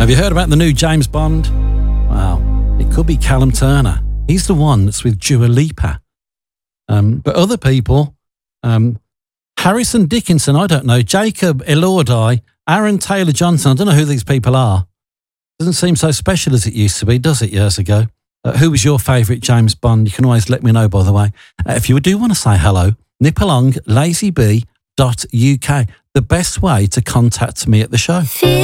Have you heard about the new James Bond? Well, it could be Callum Turner. He's the one that's with Dua Lipa. But other people, Harrison Dickinson, I don't know, Jacob Elordi, Aaron Taylor-Johnson, I don't know who these people are. Doesn't seem so special as it used to be, does it, years ago? Who was your favourite James Bond? You can always let me know, by the way. If you do want to say hello, nip along lazybee.uk, the best way to contact me at the show.